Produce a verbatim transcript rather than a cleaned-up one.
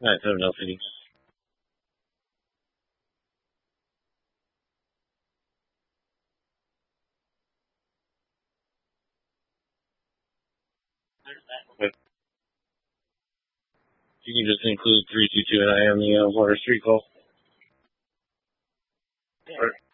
Alright, seven L City. Okay. You can just include three two two and I am the uh, water street call. Right.